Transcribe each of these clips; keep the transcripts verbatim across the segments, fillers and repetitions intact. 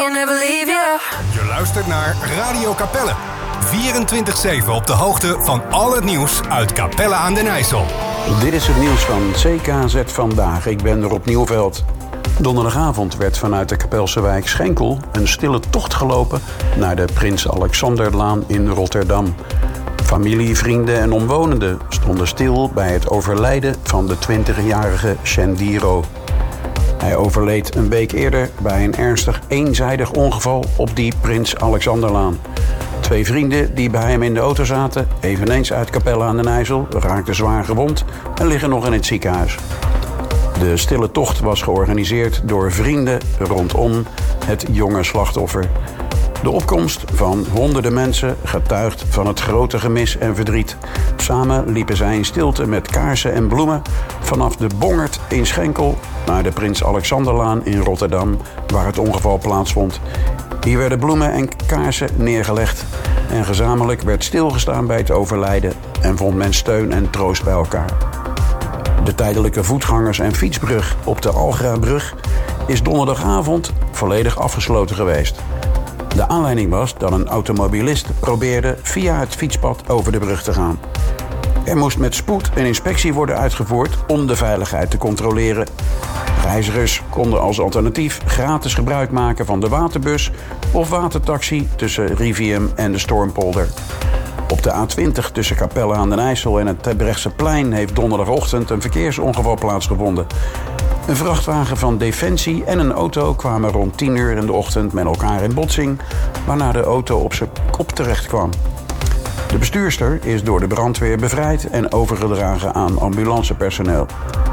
will never leave you. Je luistert naar Radio Capelle. vierentwintig zeven op de hoogte van al het nieuws uit Capelle aan den IJssel. Dit is het nieuws van C K Z Vandaag. Ik ben Rob Nieuwveld. Donderdagavond werd vanuit de Kapelse wijk Schenkel een stille tocht gelopen naar de Prins Alexanderlaan in Rotterdam. Familie, vrienden en omwonenden stonden stil bij het overlijden van de twintigjarige Shendiro. Hij overleed een week eerder bij een ernstig eenzijdig ongeval op die Prins Alexanderlaan. Twee vrienden die bij hem in de auto zaten, eveneens uit Capelle aan den IJssel, raakten zwaar gewond en liggen nog in het ziekenhuis. De stille tocht was georganiseerd door vrienden rondom het jonge slachtoffer. De opkomst van honderden mensen getuigt van het grote gemis en verdriet. Samen liepen zij in stilte met kaarsen en bloemen vanaf de Bongert in Schenkel naar de Prins Alexanderlaan in Rotterdam, waar het ongeval plaatsvond. Hier werden bloemen en kaarsen neergelegd en gezamenlijk werd stilgestaan bij het overlijden en vond men steun en troost bij elkaar. De tijdelijke voetgangers- en fietsbrug op de Algrabrug is donderdagavond volledig afgesloten geweest. De aanleiding was dat een automobilist probeerde via het fietspad over de brug te gaan. Er moest met spoed een inspectie worden uitgevoerd om de veiligheid te controleren. Reizigers konden als alternatief gratis gebruik maken van de waterbus of watertaxi tussen Riviem en de Stormpolder. Op de A twintig tussen Capelle aan den IJssel en het Terbrechtseplein heeft donderdagochtend een verkeersongeval plaatsgevonden. Een vrachtwagen van Defensie en een auto kwamen rond tien uur in de ochtend met elkaar in botsing, waarna de auto op zijn kop terecht kwam. De bestuurster is door de brandweer bevrijd en overgedragen aan ambulancepersoneel.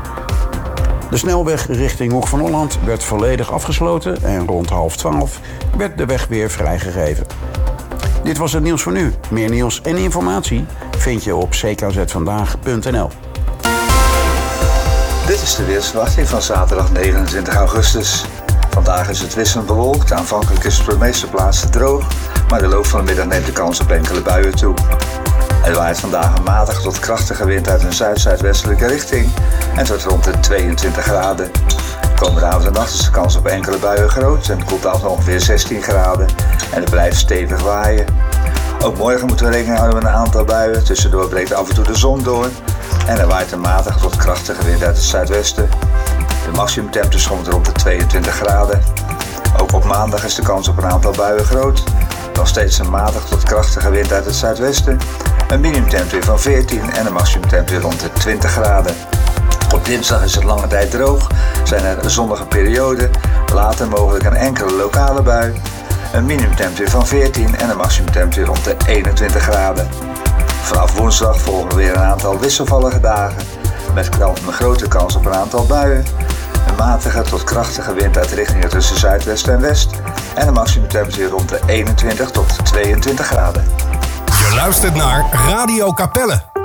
De snelweg richting Hoek van Holland werd volledig afgesloten en rond half twaalf werd de weg weer vrijgegeven. Dit was het nieuws voor nu. Meer nieuws en informatie vind je op c k z vandaag punt n l. Dit is de weersverwachting van zaterdag negenentwintig augustus. Vandaag is het wisselend bewolkt. Aanvankelijk is het op de meeste plaatsen droog, maar de loop van de middag neemt de kans op enkele buien toe. Er waait vandaag een matige tot krachtige wind uit een zuid-zuidwestelijke richting en het wordt rond de tweeëntwintig graden. Komende avond en nacht is de kans op enkele buien groot en het koelt af naar ongeveer zestien graden en het blijft stevig waaien. Ook morgen moeten we rekening houden met een aantal buien. Tussendoor breekt af en toe de zon door en er waait een matige tot krachtige wind uit het zuidwesten. De maximumtemperatuur komt rond de tweeëntwintig graden. Ook op maandag is de kans op een aantal buien groot. Nog steeds een matige tot krachtige wind uit het zuidwesten. Een minimumtemperatuur van veertien en een maximumtemperatuur rond de twintig graden. Op dinsdag is het lange tijd droog, zijn er zonnige perioden, later mogelijk een enkele lokale bui. Een minimumtemperatuur van veertien en een maximumtemperatuur rond de eenentwintig graden. Vanaf woensdag volgen weer een aantal wisselvallige dagen, met een grote kans op een aantal buien. Een matige tot krachtige wind uit richtingen tussen zuidwest en west en een maximumtemperatuur rond de eenentwintig tot tweeëntwintig graden. Je luistert naar Radio Capelle.